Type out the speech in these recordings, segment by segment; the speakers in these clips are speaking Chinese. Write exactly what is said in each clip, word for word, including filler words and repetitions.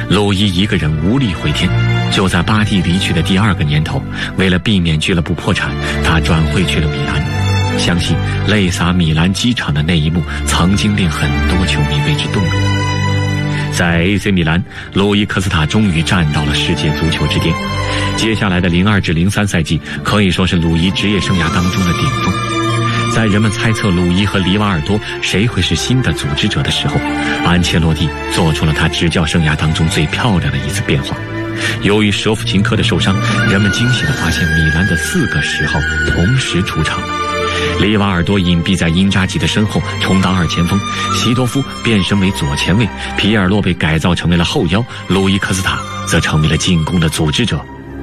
鲁伊一个人无力回天。就在巴蒂离去的第二个年头，为了避免俱乐部破产，他转会去了米兰。相信泪洒米兰机场的那一幕曾经令很多球迷为之动容。在 A C 米兰，鲁伊科斯塔终于站到了世界足球之巅。接下来的零二至零三赛季可以说是鲁伊职业生涯当中的顶峰。在人们猜测鲁伊和里瓦尔多谁会是新的组织者的时候，安切洛蒂做出了他执教生涯当中最漂亮的一次变化。由于舍甫琴科的受伤，人们惊喜地发现米兰的四个十号同时出场了。里瓦尔多隐蔽在因扎吉的身后充当二前锋，席多夫变身为左前卫，皮尔洛被改造成为了后腰，鲁伊科斯塔则成为了进攻的组织者。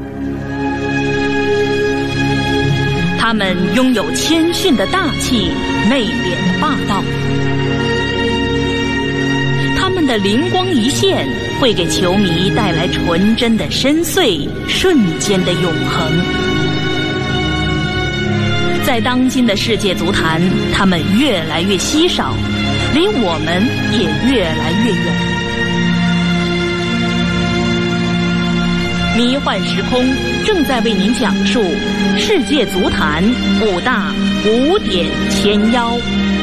他们拥有谦逊的大气，内敛的霸道。他们的灵光一现会给球迷带来纯真的深邃，瞬间的永恒。在当今的世界足坛，他们越来越稀少，离我们也越来越远。迷幻时空正在为您讲述世界足坛五大古典前妖。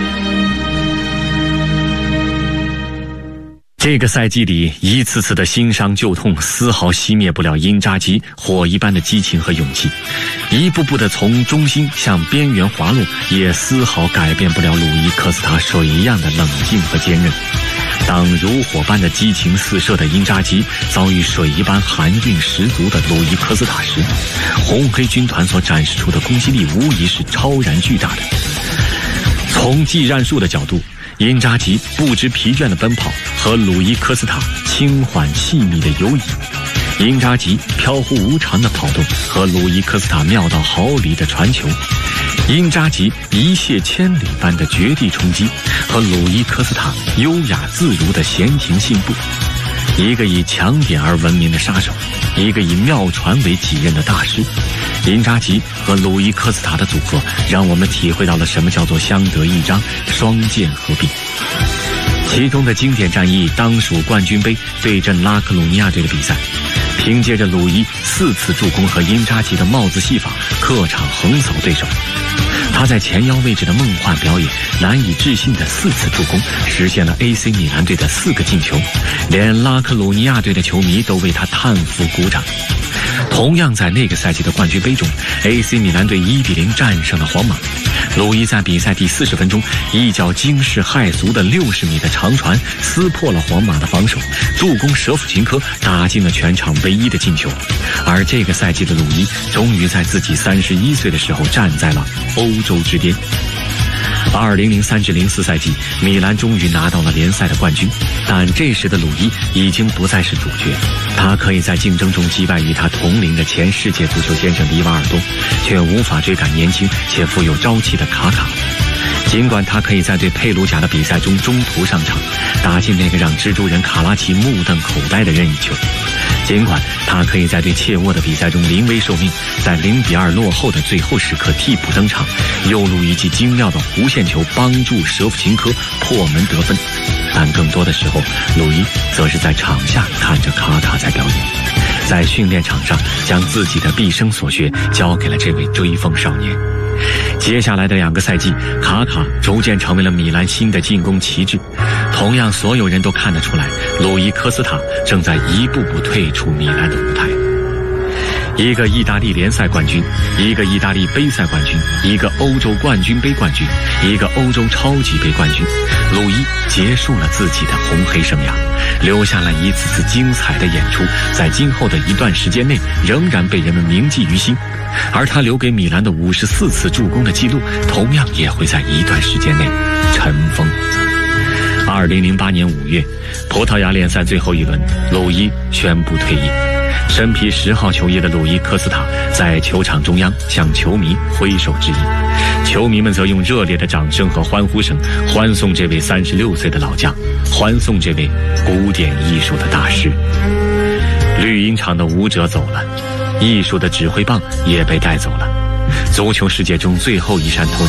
这个赛季里，一次次的新伤旧痛丝毫熄灭不了因扎吉火一般的激情和勇气，一步步的从中心向边缘滑落，也丝毫改变不了鲁伊科斯塔水一样的冷静和坚韧。当如火般的激情四射的因扎吉遭遇水一般寒韵十足的鲁伊科斯塔时，红黑军团所展示出的攻击力无疑是超然巨大的。从技战术的角度，因扎吉不知疲倦的奔跑和鲁伊科斯塔轻缓细密的游移，因扎吉飘忽无常的跑动和鲁伊科斯塔妙到毫厘的传球，因扎吉一泻千里般的绝地冲击和鲁伊科斯塔优雅自如的闲庭信步。一个以强点而闻名的杀手，一个以妙传为己任的大师，因扎吉和鲁伊科斯塔的组合让我们体会到了什么叫做相得益彰，双剑合璧。其中的经典战役当属冠军杯对阵拉克鲁尼亚队的比赛，凭借着鲁伊四次助攻和因扎吉的帽子戏法，客场横扫对手。他在前腰位置的梦幻表演，难以置信的四次助攻，实现了 A C 米兰队的四个进球，连拉克鲁尼亚队的球迷都为他叹服鼓掌。同样在那个赛季的冠军杯中， A C 米兰队一比零战胜了皇马。鲁伊在比赛第四十分钟一脚惊世骇俗的六十米的长传撕破了皇马的防守，助攻舍甫琴科打进了全场唯一的进球。而这个赛季的鲁伊终于在自己三十一岁的时候站在了欧洲之巅。二零零三至零四赛季，米兰终于拿到了联赛的冠军，但这时的鲁伊已经不再是主角。他可以在竞争中击败与他同龄的前世界足球先生里瓦尔多，却无法追赶年轻且富有朝气的卡卡。尽管他可以在对佩鲁贾的比赛中中途上场，打进那个让蜘蛛人卡拉奇目瞪口呆的任意球，尽管他可以在对切沃的比赛中临危受命，在零比二落后的最后时刻替补登场，右路一记精妙的弧线球帮助舍甫琴科破门得分，但更多的时候，鲁伊则是在场下看着卡卡在表演，在训练场上将自己的毕生所学交给了这位追风少年。接下来的两个赛季，卡卡逐渐成为了米兰新的进攻旗帜。同样，所有人都看得出来，鲁伊科斯塔正在一步步退出米兰的舞台。一个意大利联赛冠军，一个意大利杯赛冠军，一个欧洲冠军杯冠军，一个欧洲超级杯冠军，鲁伊结束了自己的红黑生涯，留下了一次次精彩的演出，在今后的一段时间内仍然被人们铭记于心。而他留给米兰的五十四次助攻的记录，同样也会在一段时间内尘封。二零零八年五月，葡萄牙联赛最后一轮，鲁伊宣布退役。身披十号球衣的鲁伊科斯塔在球场中央向球迷挥手致意，球迷们则用热烈的掌声和欢呼声欢送这位三十六岁的老将，欢送这位古典艺术的大师。绿茵场的舞者走了，艺术的指挥棒也被带走了。足球世界中最后一扇透